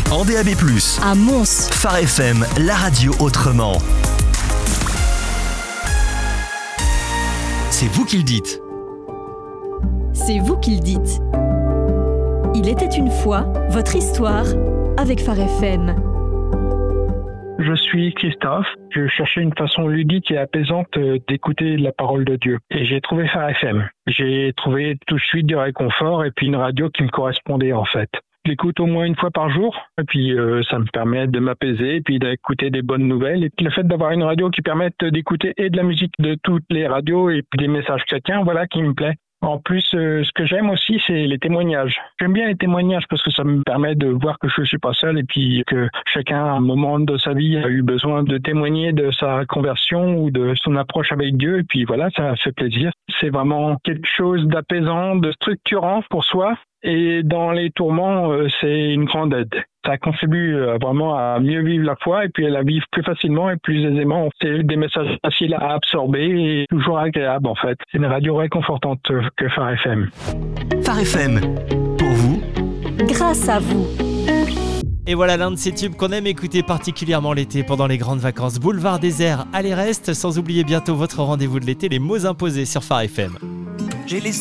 En DAB+, à Mons. Phare FM, la radio autrement. C'est vous qui le dites. C'est vous qui le dites. Il était une fois votre histoire avec Phare FM. Je suis Christophe. Je cherchais une façon ludique et apaisante d'écouter la parole de Dieu. Et j'ai trouvé Phare FM. J'ai trouvé tout de suite du réconfort et puis une radio qui me correspondait en fait. Je l'écoute au moins une fois par jour et puis ça me permet de m'apaiser et puis d'écouter des bonnes nouvelles. Et le fait d'avoir une radio qui permette d'écouter et de la musique de toutes les radios et puis des messages chrétiens, voilà qui me plaît. En plus, ce que j'aime aussi, c'est les témoignages. J'aime bien les témoignages parce que ça me permet de voir que je ne suis pas seul et puis que chacun, à un moment de sa vie, a eu besoin de témoigner de sa conversion ou de son approche avec Dieu. Et puis voilà, ça fait plaisir. C'est vraiment quelque chose d'apaisant, de structurant pour soi. Et dans les tourments, c'est une grande aide. Ça contribue vraiment à mieux vivre la foi et puis à la vivre plus facilement et plus aisément. C'est des messages faciles à absorber et toujours agréables en fait. C'est une radio réconfortante que Phare FM. Phare FM, pour vous, Grâce à vous. Et voilà l'un de ces tubes qu'on aime écouter particulièrement l'été pendant les grandes vacances. Boulevard désert, allez reste, sans oublier bientôt votre rendez-vous de l'été, les mots imposés sur Phare FM.